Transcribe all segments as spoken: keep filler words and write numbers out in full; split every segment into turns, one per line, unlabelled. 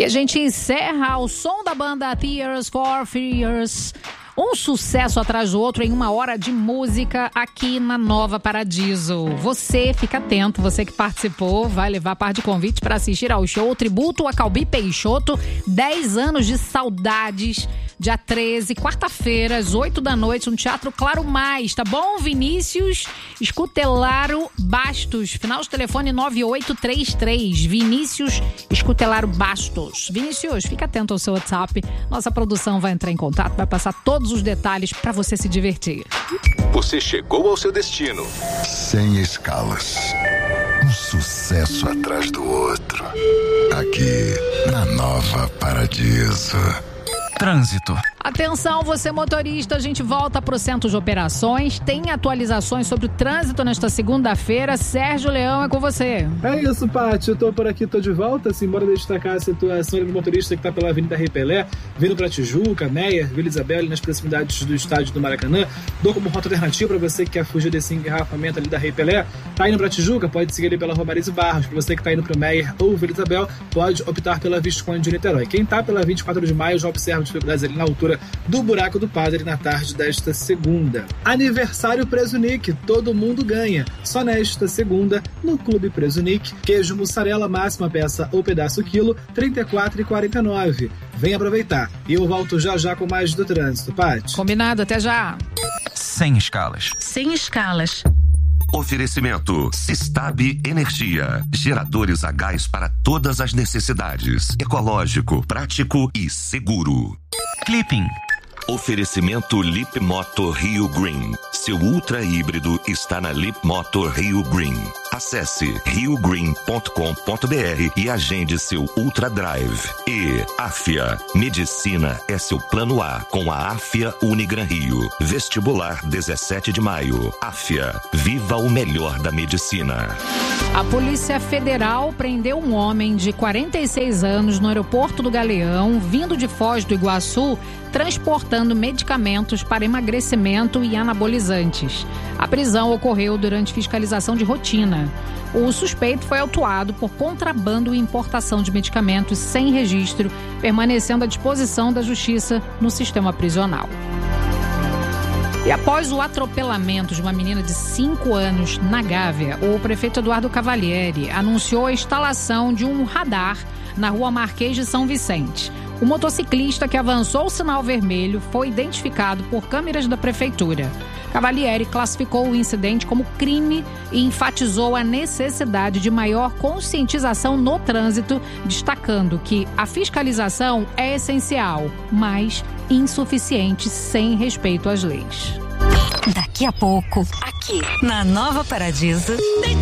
E a gente encerra ao som da banda Tears for Fears. Um sucesso atrás do outro em uma hora de música aqui na Nova Paradiso. Você, fica atento, você que participou, vai levar par de convites para assistir ao show Tributo a Calbi Peixoto, dez anos de saudades, dia treze, quarta-feira, às oito da noite, no Teatro Claro Mais, tá bom? Vinícius Escutelaro Bastos, final de telefone nove oito três três, Vinícius Escutelaro Bastos. Vinícius, fica atento ao seu WhatsApp, nossa produção vai entrar em contato, vai passar todos os detalhes para você se divertir.
Você chegou ao seu destino.
Sem escalas. Um sucesso atrás do outro. Aqui, na Nova Paradiso.
Trânsito.
Atenção, você motorista, a gente volta para o centro de operações. Tem atualizações sobre o trânsito nesta segunda-feira. Sérgio Leão, é com você.
É isso, Paty. Eu tô por aqui, tô de volta. Assim, bora destacar a situação do motorista que tá pela Avenida Rei Pelé, vindo para Tijuca, Meier, Vila Isabel, nas proximidades do estádio do Maracanã. Dou como rota alternativa para você que quer fugir desse engarrafamento ali da Rei Pelé. Tá indo para Tijuca, pode seguir ali pela Rua Marise Barros. Para você que tá indo pro Meier ou Vila Isabel, pode optar pela Visconde de Niterói. Quem tá pela vinte e quatro de maio já observa dificuldades ali na altura do Buraco do Padre na tarde desta segunda. Aniversário Preso Nick, todo mundo ganha. Só nesta segunda, no Clube Preso Nick, queijo mussarela máxima peça ou pedaço quilo, trinta e quatro reais e quarenta e nove centavos. Vem aproveitar. E eu volto já já com mais do trânsito, Paty.
Combinado, até já.
Sem escalas.
Sem escalas.
Oferecimento Sistab Energia. Geradores a gás para todas as necessidades. Ecológico, prático e seguro.
Clipping.
Oferecimento Lip Motor Rio Green. Seu ultra híbrido está na Lip Motor Rio Green. Acesse rio green ponto com ponto b r e agende seu Ultra Drive. E Afia. Medicina é seu plano A com a Afia Unigran Rio. Vestibular dezessete de maio. Afia. Viva o melhor da medicina.
A Polícia Federal prendeu um homem de quarenta e seis anos no aeroporto do Galeão, vindo de Foz do Iguaçu, transportando medicamentos para emagrecimento e anabolizantes. A prisão ocorreu durante fiscalização de rotina. O suspeito foi autuado por contrabando e importação de medicamentos sem registro, permanecendo à disposição da Justiça no sistema prisional. E após o atropelamento de uma menina de cinco anos na Gávea, o prefeito Eduardo Cavalieri anunciou a instalação de um radar na rua Marquês de São Vicente. O motociclista que avançou o sinal vermelho foi identificado por câmeras da prefeitura. Cavalieri classificou o incidente como crime e enfatizou a necessidade de maior conscientização no trânsito, destacando que a fiscalização é essencial, mas insuficiente sem respeito às leis.
Daqui a pouco, aqui na Nova Paradiso.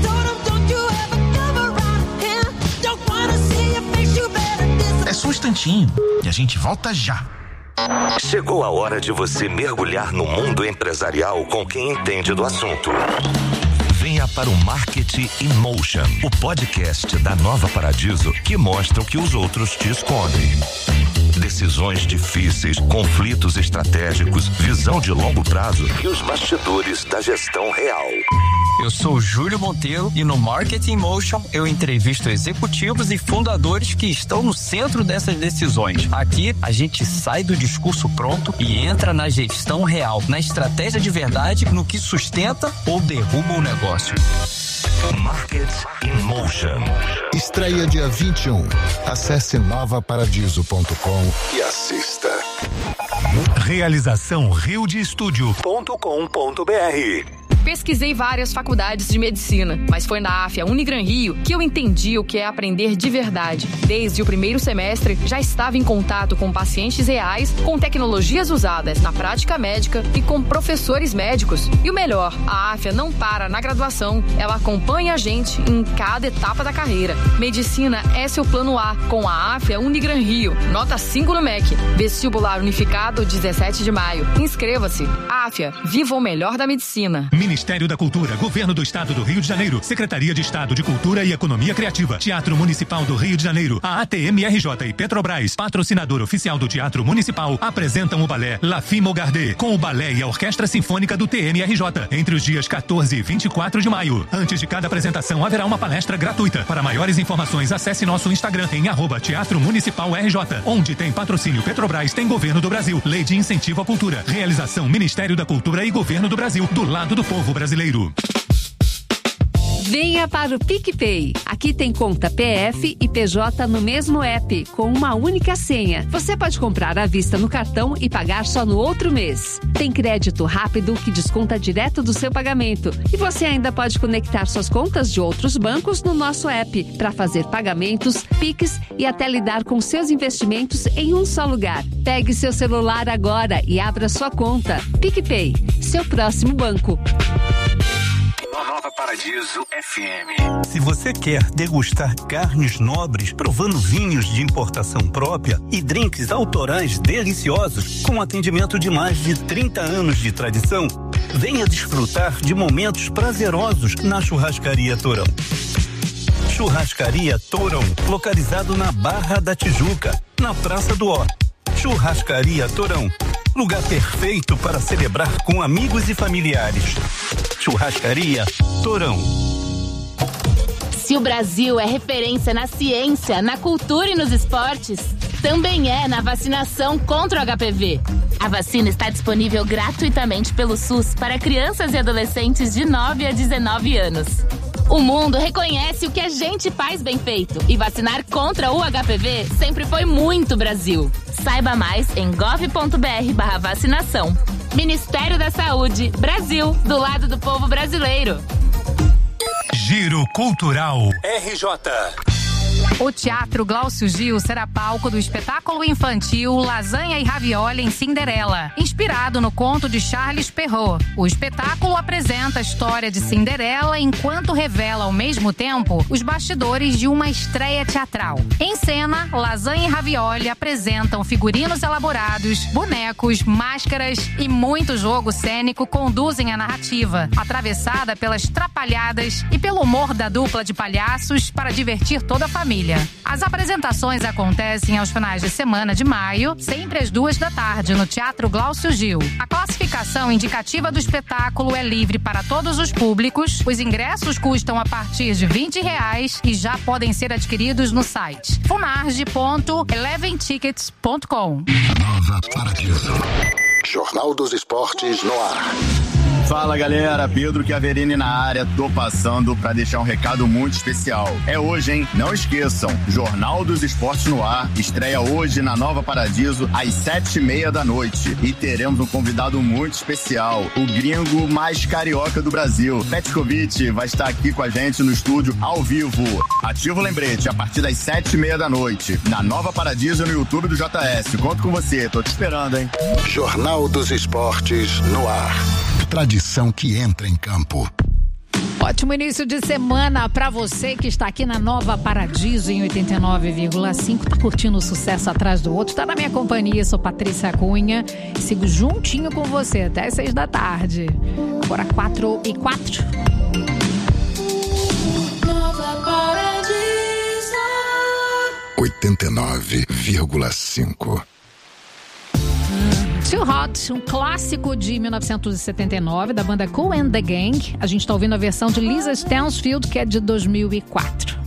É só um instantinho e a gente volta já.
Chegou a hora de você mergulhar no mundo empresarial com quem entende do assunto. Venha para o Marketing in Motion, o podcast da Nova Paradiso que mostra o que os outros te escondem. Decisões difíceis, conflitos estratégicos, visão de longo prazo e os bastidores da gestão real.
Eu sou Júlio Monteiro e no Marketing Motion eu entrevisto executivos e fundadores que estão no centro dessas decisões. Aqui a gente sai do discurso pronto e entra na gestão real, na estratégia de verdade, no que sustenta ou derruba o negócio.
Market in Motion.
Estreia dia vinte e um. Acesse nova paradiso ponto com e assista.
Realização rio de estúdio ponto com ponto b r.
Pesquisei várias faculdades de medicina, mas foi na Afia Unigran Rio que eu entendi o que é aprender de verdade. Desde o primeiro semestre, já estava em contato com pacientes reais, com tecnologias usadas na prática médica e com professores médicos. E o melhor, a Afia não para na graduação, ela acompanha a gente em cada etapa da carreira. Medicina é seu plano A, com a Afia Unigran Rio. Nota cinco no M E C. Vestibular unificado, dezessete de maio. Inscreva-se. Afia, viva o melhor da medicina.
Ministério da Cultura, Governo do Estado do Rio de Janeiro, Secretaria de Estado de Cultura e Economia Criativa, Teatro Municipal do Rio de Janeiro, a A T M R J e Petrobras, patrocinador oficial do Teatro Municipal, apresentam o balé La Fimo Gardé, com o balé e a Orquestra Sinfônica do T M R J, entre os dias quatorze e vinte e quatro de maio. Antes de cada apresentação haverá uma palestra gratuita. Para maiores informações, acesse nosso Instagram em arroba Teatro Municipal R J, onde tem patrocínio Petrobras, tem Governo do Brasil, Lei de Incentivo à Cultura, realização Ministério da Cultura e Governo do Brasil, do lado do povo brasileiro.
Venha para o PicPay. Aqui tem conta P F e P J no mesmo app, com uma única senha. Você pode comprar à vista no cartão e pagar só no outro mês. Tem crédito rápido que desconta direto do seu pagamento. E você ainda pode conectar suas contas de outros bancos no nosso app para fazer pagamentos, Pix e até lidar com seus investimentos em um só lugar. Pegue seu celular agora e abra sua conta. PicPay, seu próximo banco.
Nova Paradiso F M.
Se você quer degustar carnes nobres, provando vinhos de importação própria e drinks autorais deliciosos, com atendimento de mais de trinta anos de tradição, venha desfrutar de momentos prazerosos na Churrascaria Torão. Churrascaria Torão, localizado na Barra da Tijuca, na Praça do Ó. Churrascaria Torão, lugar perfeito para celebrar com amigos e familiares. Churrascaria Torão.
Se o Brasil é referência na ciência, na cultura e nos esportes, também é na vacinação contra o H P V. A vacina está disponível gratuitamente pelo SUS para crianças e adolescentes de nove a dezenove anos. O mundo reconhece o que a gente faz bem feito e vacinar contra o H P V sempre foi muito Brasil. Saiba mais em gov.br barra vacinação. Ministério da Saúde, Brasil, do lado do povo brasileiro.
Giro Cultural
R J.
O Teatro Glaucio Gil será palco do espetáculo infantil Lasanha e Ravioli em Cinderela, inspirado no conto de Charles Perrault. O espetáculo apresenta a história de Cinderela enquanto revela ao mesmo tempo os bastidores de uma estreia teatral. Em cena, Lasanha e Ravioli apresentam figurinos elaborados, bonecos, máscaras e muito jogo cênico conduzem a narrativa, atravessada pelas trapalhadas e pelo humor da dupla de palhaços para divertir toda a família. As apresentações acontecem aos finais de semana de maio, sempre às duas da tarde, no Teatro Glaucio Gil. A classificação indicativa do espetáculo é livre para todos os públicos. Os ingressos custam a partir de vinte reais e já podem ser adquiridos no site funarge ponto eleven tickets ponto com.
Nova Paradiso. Jornal dos Esportes no ar.
Fala galera, Pedro Chiaverini na área, tô passando pra deixar um recado muito especial. É hoje, hein? Não esqueçam, Jornal dos Esportes no ar, estreia hoje na Nova Paradiso às sete e meia da noite. E teremos um convidado muito especial, o gringo mais carioca do Brasil, Petkovic, vai estar aqui com a gente no estúdio ao vivo. Ativa o lembrete a partir das sete e meia da noite, na Nova Paradiso no YouTube do J S. Conto com você, tô te esperando, hein?
Jornal dos Esportes no ar. Tradição que entra em campo.
Ótimo início de semana para você que está aqui na Nova Paradiso em oitenta e nove vírgula cinco. Tá curtindo o sucesso atrás do outro? Tá na minha companhia, sou Patrícia Cunha. Sigo juntinho com você até as seis da tarde. Agora quatro e quatro.
Nova Paradiso
oitenta e nove vírgula cinco.
Too Hot, um clássico de mil novecentos e setenta e nove da banda Kool and the Gang. A gente está ouvindo a versão de Lisa Stansfield, que é de dois mil e quatro.